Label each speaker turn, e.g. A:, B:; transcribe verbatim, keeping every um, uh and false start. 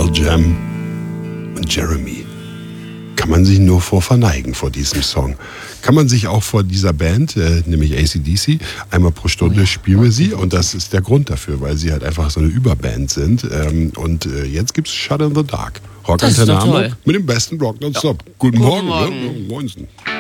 A: Pearl Jam und Jeremy. Kann man sich nur vor verneigen vor diesem Song. Kann man sich auch vor dieser Band, äh, nämlich A C D C, einmal pro Stunde oh ja. spielen wir sie und das ist der Grund dafür, weil sie halt einfach so eine Überband sind. Ähm, und äh, jetzt gibt's Shut in the Dark. Rock Antenne Hamburg mit dem besten Rock nonstop. Ja. Guten, Guten Morgen. Morgen. Ja,